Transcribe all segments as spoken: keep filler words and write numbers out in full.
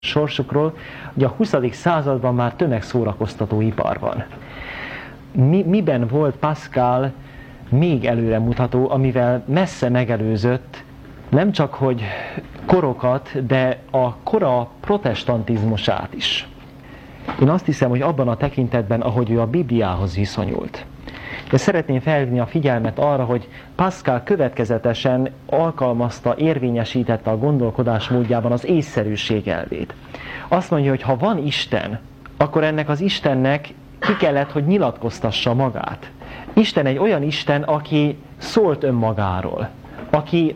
sorsukról, hogy a huszadik században már tömegszórakoztató ipar van. Mi, miben volt Pascal még előremutató, amivel messze megelőzött nem csak hogy korokat, de a kora protestantizmusát is. Én azt hiszem, hogy abban a tekintetben, ahogy ő a Bibliához viszonyult. De szeretném felhívni a figyelmet arra, hogy Pascal következetesen alkalmazta, érvényesítette a gondolkodás módjában az észszerűség elvét. Azt mondja, hogy ha van Isten, akkor ennek az Istennek ki kellett, hogy nyilatkoztassa magát. Isten egy olyan Isten, aki szólt önmagáról, aki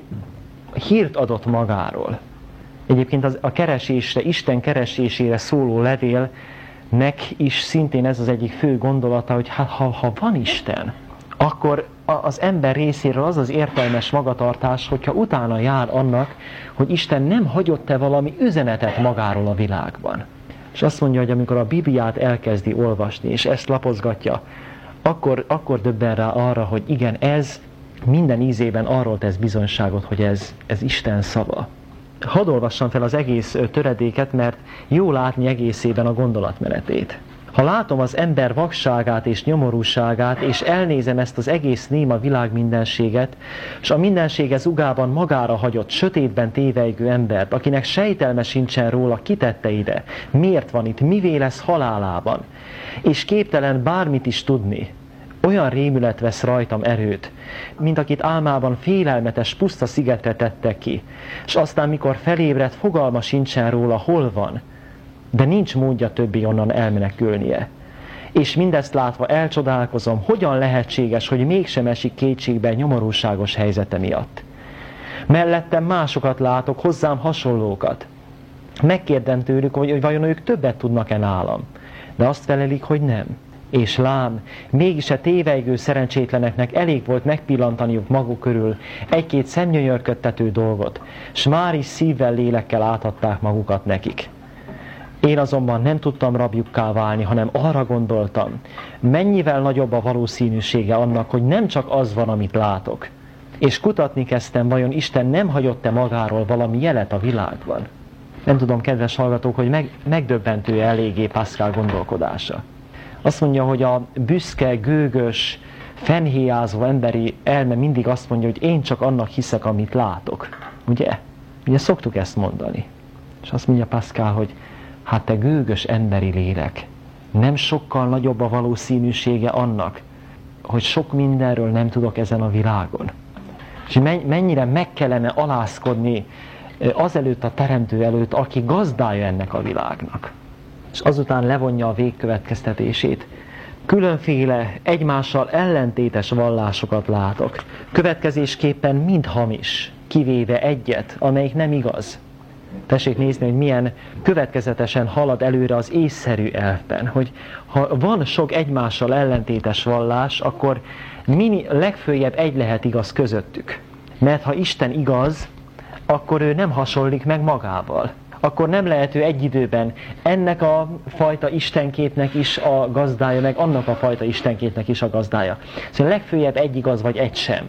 hírt adott magáról. Egyébként az, a keresésre, Isten keresésére szóló levélnek is szintén ez az egyik fő gondolata, hogy hát, ha, ha van Isten, akkor az ember részéről az az értelmes magatartás, hogyha utána jár annak, hogy Isten nem hagyott-e valami üzenetet magáról a világban. És azt mondja, hogy amikor a Bibliát elkezdi olvasni, és ezt lapozgatja, akkor, akkor döbben rá arra, hogy igen, ez minden ízében arról tesz bizonyságot, hogy ez, ez Isten szava. Hadd olvassam fel az egész töredéket, mert jó látni egészében a gondolatmenetét. Ha látom az ember vakságát és nyomorúságát, és elnézem ezt az egész néma világ mindenséget, és a mindensége zugában magára hagyott, sötétben tévejgő embert, akinek sejtelme sincsen róla, kitette ide, miért van itt, mivé lesz halálában, és képtelen bármit is tudni, olyan rémület vesz rajtam erőt, mint akit álmában félelmetes puszta szigetre tettek ki, és aztán mikor felébred, fogalma sincsen róla, hol van, de nincs módja többé onnan elmenekülnie. És mindezt látva elcsodálkozom, hogyan lehetséges, hogy mégsem esik kétségbe nyomorúságos helyzete miatt. Mellettem másokat látok, hozzám hasonlókat. Megkérdem tőlük, hogy vajon ők többet tudnak-e nálam, de azt felelik, hogy nem. És lám, mégis a tévejgő szerencsétleneknek elég volt megpillantaniuk maguk körül egy-két szemnyönyörködtető dolgot, s már is szívvel, lélekkel átadták magukat nekik. Én azonban nem tudtam rabjukká válni, hanem arra gondoltam, mennyivel nagyobb a valószínűsége annak, hogy nem csak az van, amit látok. És kutatni kezdtem, vajon Isten nem hagyott-e magáról valami jelet a világban. Nem tudom, kedves hallgatók, hogy meg, megdöbbentő eléggé Pascal gondolkodása. Azt mondja, hogy a büszke, gőgös, fennhéjázó emberi elme mindig azt mondja, hogy én csak annak hiszek, amit látok. Ugye? Ugye szoktuk ezt mondani. És azt mondja Pascal, hogy hát te gőgös emberi lélek, nem sokkal nagyobb a valószínűsége annak, hogy sok mindenről nem tudok ezen a világon. És mennyire meg kellene alázkodni azelőtt a teremtő előtt, aki gazdája ennek a világnak. És azután levonja a végkövetkeztetését. Különféle, egymással ellentétes vallásokat látok. Következésképpen mind hamis, kivéve egyet, amelyik nem igaz. Tessék nézni, hogy milyen következetesen halad előre az észszerű elvben, hogy ha van sok egymással ellentétes vallás, akkor mini, legfőjebb egy lehet igaz közöttük. Mert ha Isten igaz, akkor ő nem hasonlik meg magával. Akkor nem lehet ő egy időben ennek a fajta istenképnek is a gazdája, meg annak a fajta istenképnek is a gazdája. Szóval legfőjebb egy igaz, vagy egy sem.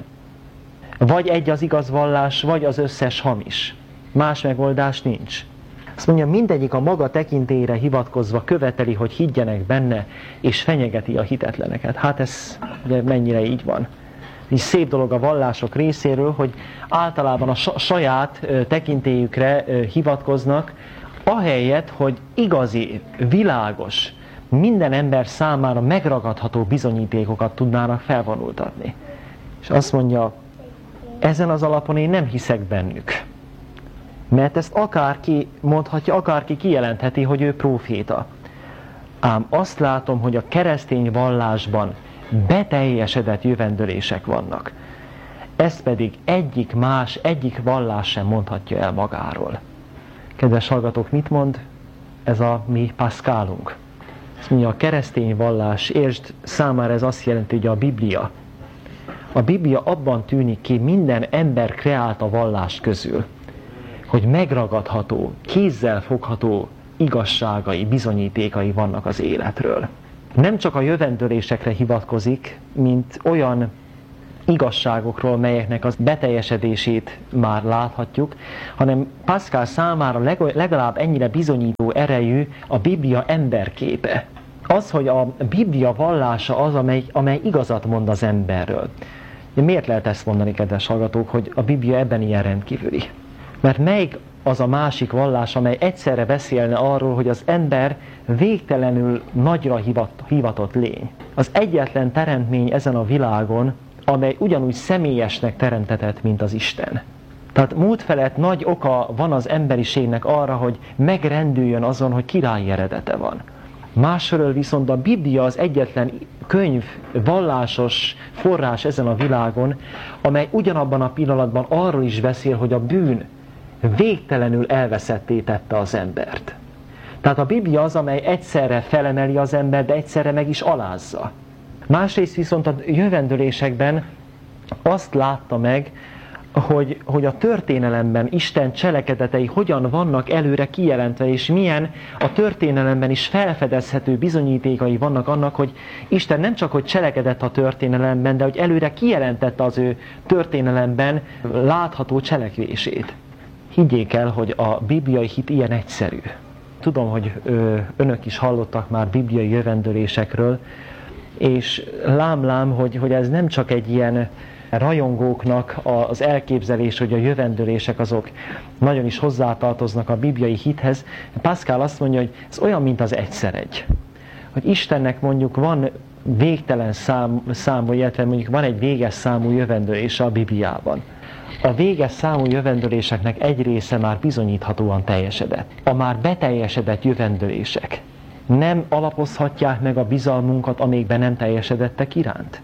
Vagy egy az igaz vallás, vagy az összes hamis. Más megoldás nincs. Azt mondja, mindegyik a maga tekintélyre hivatkozva követeli, hogy higgyenek benne, és fenyegeti a hitetleneket. Hát ez ugye mennyire így van. És szép dolog a vallások részéről, hogy általában a saját tekintélyükre hivatkoznak, ahelyett, hogy igazi, világos, minden ember számára megragadható bizonyítékokat tudnának felvonultatni. És azt mondja, ezen az alapon én nem hiszek bennük. Mert ezt akárki mondhatja, akárki kijelentheti, hogy ő próféta. Ám azt látom, hogy a keresztény vallásban beteljesedett jövendőlések vannak. Ezt pedig egyik más, egyik vallás sem mondhatja el magáról. Kedves hallgatók, mit mond ez a mi Pascalunk? Azt mondja, a keresztény vallás, értsd, számára ez azt jelenti, hogy a Biblia. A Biblia abban tűnik ki minden ember kreálta vallás közül, hogy megragadható, kézzel fogható igazságai, bizonyítékai vannak az életről. Nem csak a jövendőlésekre hivatkozik, mint olyan igazságokról, melyeknek az beteljesedését már láthatjuk, hanem Pascal számára legalább ennyire bizonyító erejű a Biblia emberképe. Az, hogy a Biblia vallása az, amely, amely igazat mond az emberről. Miért lehet ezt mondani, kedves hallgatók, hogy a Biblia ebben ilyen rendkívüli? Mert melyik az a másik vallás, amely egyszerre beszélne arról, hogy az ember végtelenül nagyra hivatott lény. Az egyetlen teremtmény ezen a világon, amely ugyanúgy személyesnek teremtetett, mint az Isten. Tehát múlt felett nagy oka van az emberiségnek arra, hogy megrendüljön azon, hogy királyi eredete van. Másfelől viszont a Biblia az egyetlen könyv, vallásos forrás ezen a világon, amely ugyanabban a pillanatban arról is beszél, hogy a bűn végtelenül elveszetté tette az embert. Tehát a Biblia az, amely egyszerre felemeli az embert, de egyszerre meg is alázza. Másrészt viszont a jövendőlésekben azt látta meg, hogy, hogy a történelemben Isten cselekedetei hogyan vannak előre kijelentve, és milyen a történelemben is felfedezhető bizonyítékai vannak annak, hogy Isten nem csak hogy cselekedett a történelemben, de hogy előre kijelentette az ő történelemben látható cselekvését. Higgyék el, hogy a bibliai hit ilyen egyszerű. Tudom, hogy önök is hallottak már bibliai jövendőlésekről, és lám-lám, hogy, hogy ez nem csak egy ilyen rajongóknak az elképzelés, hogy a jövendőlések azok nagyon is hozzátartoznak a bibliai hithez. Pascal azt mondja, hogy ez olyan, mint az egyszer egy. Hogy Istennek mondjuk van végtelen szám, számú, illetve mondjuk van egy véges számú jövendőlése a Bibliában. A véges számú jövendőléseknek egy része már bizonyíthatóan teljesedett. A már beteljesedett jövendőlések nem alapozhatják meg a bizalmunkat, amígben nem teljesedettek iránt.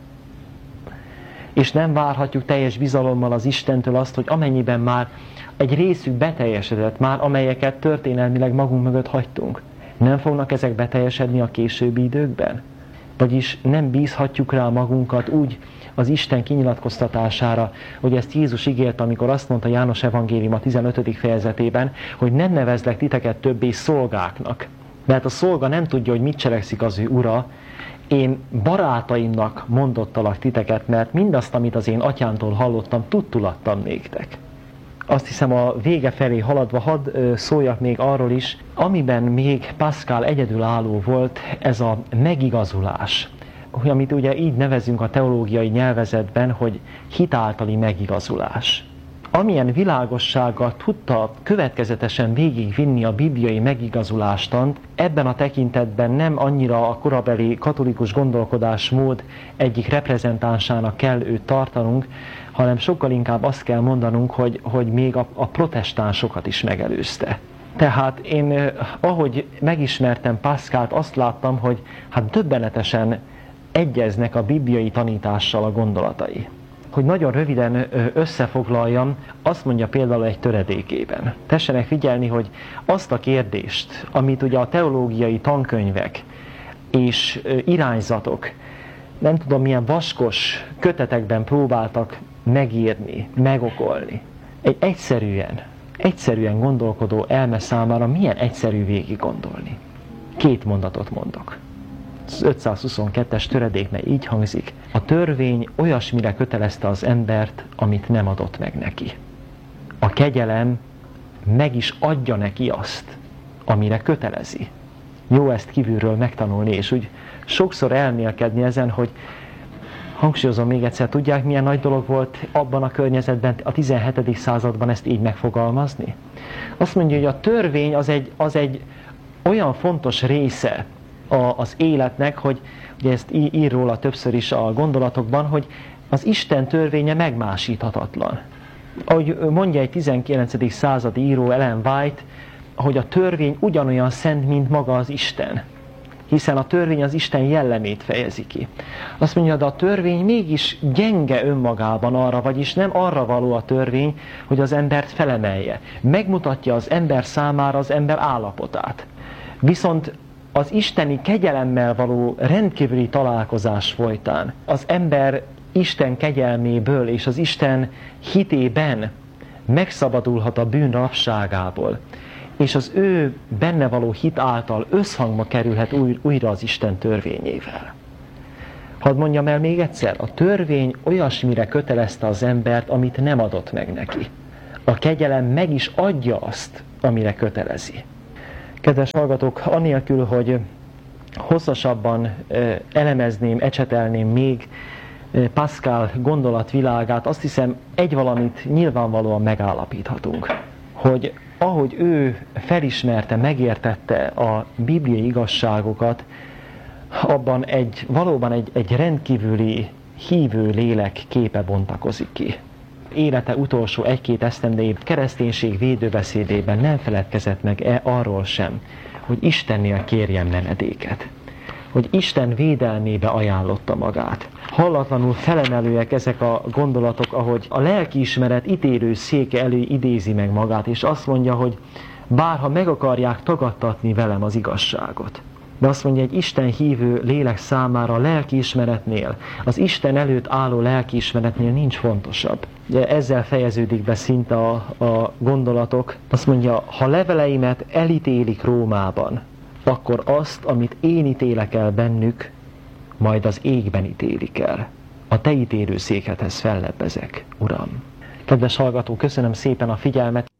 És nem várhatjuk teljes bizalommal az Istentől azt, hogy amennyiben már egy részük beteljesedett, már amelyeket történelmileg magunk mögött hagytunk, nem fognak ezek beteljesedni a későbbi időkben? Vagyis nem bízhatjuk rá magunkat úgy az Isten kinyilatkoztatására, hogy ezt Jézus ígérte, amikor azt mondta János evangélium a tizenötödik fejezetében, hogy nem nevezlek titeket többé szolgáknak. Mert a szolga nem tudja, hogy mit cselekszik az ő ura. Én barátaimnak mondottalak titeket, mert mindazt, amit az én atyámtól hallottam, tudtul adtam néktek. Azt hiszem, a vége felé haladva hadd szóljak még arról is, amiben még Pascal egyedülálló volt, ez a megigazulás. Amit ugye így nevezünk a teológiai nyelvezetben, hogy hitáltali megigazulás. Amilyen világossággal tudta következetesen végigvinni a bibliai megigazulástant, ebben a tekintetben nem annyira a korabeli katolikus gondolkodásmód egyik reprezentánsának kell őt tartanunk, hanem sokkal inkább azt kell mondanunk, hogy, hogy még a, a protestánsokat is megelőzte. Tehát én, ahogy megismertem Pascalt, azt láttam, hogy hát döbbenetesen egyeznek a bibliai tanítással a gondolatai. Hogy nagyon röviden összefoglaljam, azt mondja például egy töredékében. Tessenek figyelni, hogy azt a kérdést, amit ugye a teológiai tankönyvek és irányzatok, nem tudom milyen vaskos kötetekben próbáltak megírni, megokolni. Egy egyszerűen, egyszerűen gondolkodó elme számára milyen egyszerű végig gondolni. Két mondatot mondok. Az ötszázhuszonkettes töredéknél így hangzik: a törvény olyasmire kötelezte az embert, amit nem adott meg neki. A kegyelem meg is adja neki azt, amire kötelezi. Jó ezt kívülről megtanulni, és úgy sokszor elmélkedni ezen, hogy hangsúlyozom még egyszer, tudják, milyen nagy dolog volt abban a környezetben, a tizenhetedik században ezt így megfogalmazni? Azt mondja, hogy a törvény az egy, az egy olyan fontos része az életnek, hogy ugye ezt ír róla többször is a gondolatokban, hogy az Isten törvénye megmásíthatatlan. Ahogy mondja egy tizenkilencedik századi író Ellen White, hogy a törvény ugyanolyan szent, mint maga az Isten. Hiszen a törvény az Isten jellemét fejezi ki. Azt mondja, de a törvény mégis gyenge önmagában arra, vagyis nem arra való a törvény, hogy az embert felemelje. Megmutatja az ember számára az ember állapotát. Viszont az isteni kegyelemmel való rendkívüli találkozás folytán az ember Isten kegyelméből és az Isten hitében megszabadulhat a bűn rabságából, és az ő benne való hit által összhangba kerülhet új, újra az Isten törvényével. Hadd mondjam el még egyszer, a törvény olyasmire kötelezte az embert, amit nem adott meg neki. A kegyelem meg is adja azt, amire kötelezi. Kedves hallgatók, anélkül, hogy hosszasabban elemezném, ecsetelném még Pascal gondolatvilágát, azt hiszem, egy valamit nyilvánvalóan megállapíthatunk, hogy ahogy ő felismerte, megértette a bibliai igazságokat, abban egy, valóban egy, egy rendkívüli hívő lélek képe bontakozik ki. Élete utolsó egy-két esztendejében kereszténység védőbeszédében nem feledkezett meg e arról sem, hogy Istennél kérjen menedéket, hogy Isten védelmébe ajánlotta magát. Hallatlanul felemelőek ezek a gondolatok, ahogy a lelkiismeret ítélő széke elő idézi meg magát, és azt mondja, hogy bárha meg akarják tagadtatni velem az igazságot. De azt mondja, egy Isten hívő lélek számára a lelkiismeretnél, az Isten előtt álló lelkiismeretnél nincs fontosabb. Ugye ezzel fejeződik be szinte a, a gondolatok. Azt mondja, ha leveleimet elítélik Rómában, akkor azt, amit én ítélek el bennük, majd az égben ítélik el. A te ítélőszékedhez fellebbezek, Uram. Kedves hallgató, köszönöm szépen a figyelmet.